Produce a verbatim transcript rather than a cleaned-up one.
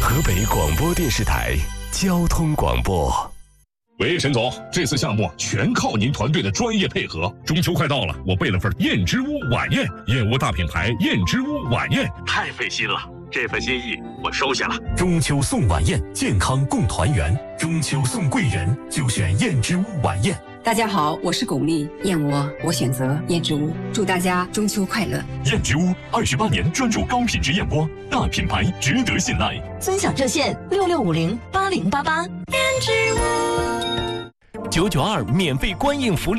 河北广播电视台交通广播。 喂，沈总，这次项目全靠您团队的专业配合。中秋快到了，我备了份燕之屋晚宴，燕窝大品牌燕之屋晚宴，太费心了。这份心意我收下了。 中秋送晚宴，健康共团圆；中秋送贵人，就选燕之屋晚宴。 大家好，我是巩俐，燕窝我选择燕之屋，祝大家中秋快乐。 燕之屋二十八年专注高品质燕窝，大品牌值得信赖。 尊享热线六六五零八零八八。燕之屋九九二免费观影福利。